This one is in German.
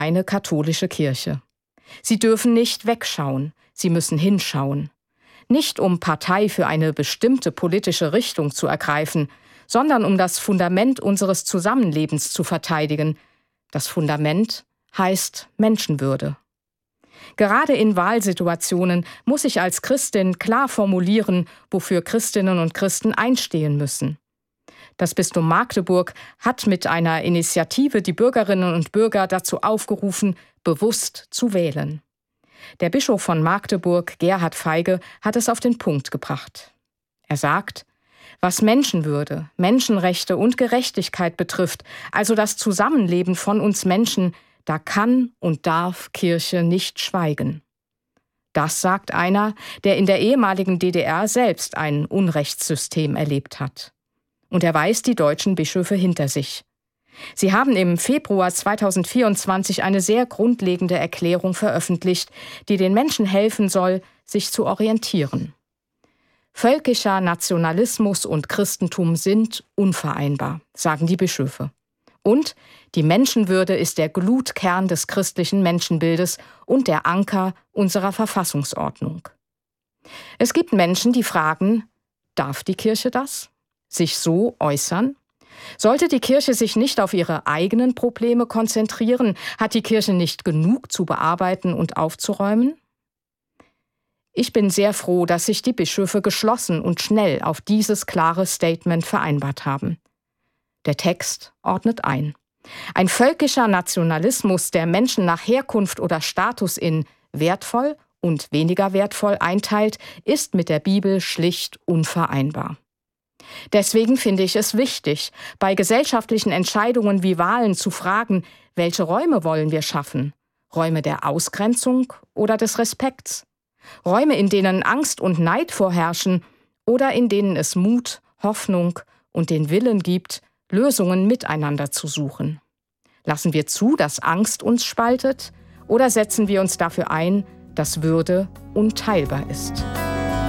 eine katholische Kirche. Sie dürfen nicht wegschauen, sie müssen hinschauen. Nicht um Partei für eine bestimmte politische Richtung zu ergreifen, sondern um das Fundament unseres Zusammenlebens zu verteidigen. Das Fundament heißt Menschenwürde. Gerade in Wahlsituationen muss ich als Christin klar formulieren, wofür Christinnen und Christen einstehen müssen. Das Bistum Magdeburg hat mit einer Initiative die Bürgerinnen und Bürger dazu aufgerufen, bewusst zu wählen. Der Bischof von Magdeburg, Gerhard Feige, hat es auf den Punkt gebracht. Er sagt, was Menschenwürde, Menschenrechte und Gerechtigkeit betrifft, also das Zusammenleben von uns Menschen, da kann und darf Kirche nicht schweigen. Das sagt einer, der in der ehemaligen DDR selbst ein Unrechtssystem erlebt hat. Und er weist die deutschen Bischöfe hinter sich. Sie haben im Februar 2024 eine sehr grundlegende Erklärung veröffentlicht, die den Menschen helfen soll, sich zu orientieren. Völkischer Nationalismus und Christentum sind unvereinbar, sagen die Bischöfe. Und die Menschenwürde ist der Glutkern des christlichen Menschenbildes und der Anker unserer Verfassungsordnung. Es gibt Menschen, die fragen, darf die Kirche das? Sich so äußern? Sollte die Kirche sich nicht auf ihre eigenen Probleme konzentrieren? Hat die Kirche nicht genug zu bearbeiten und aufzuräumen? Ich bin sehr froh, dass sich die Bischöfe geschlossen und schnell auf dieses klare Statement vereinbart haben. Der Text ordnet ein. Ein völkischer Nationalismus, der Menschen nach Herkunft oder Status in wertvoll und weniger wertvoll einteilt, ist mit der Bibel schlicht unvereinbar. Deswegen finde ich es wichtig, bei gesellschaftlichen Entscheidungen wie Wahlen zu fragen, welche Räume wollen wir schaffen? Räume der Ausgrenzung oder des Respekts? Räume, in denen Angst und Neid vorherrschen oder in denen es Mut, Hoffnung und den Willen gibt, Lösungen miteinander zu suchen. Lassen wir zu, dass Angst uns spaltet, oder setzen wir uns dafür ein, dass Würde unteilbar ist?